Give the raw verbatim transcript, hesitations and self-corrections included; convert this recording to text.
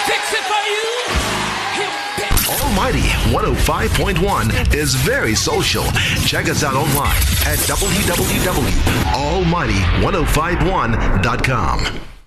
fix it for you. Almighty one oh five point one is very social. Check us out online at w w w dot almighty ten fifty-one dot com.